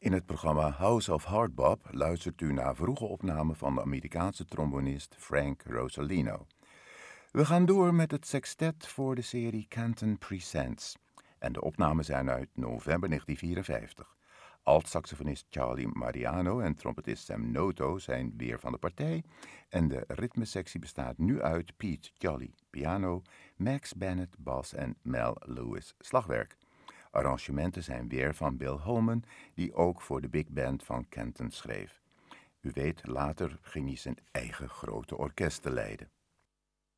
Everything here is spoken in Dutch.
In het programma House of Hardbop luistert u naar vroege opnamen van de Amerikaanse trombonist Frank Rosalino. We gaan door met het sextet voor de serie Canton Presents. En de opnamen zijn uit november 1954. Alt-saxofonist Charlie Mariano en trompetist Sam Noto zijn weer van de partij. En de ritmesectie bestaat nu uit Pete Jolly, piano, Max Bennett, bas en Mel Lewis, slagwerk. Arrangementen zijn weer van Bill Holman, die ook voor de big band van Canton schreef. U weet, later ging hij zijn eigen grote orkest te leiden.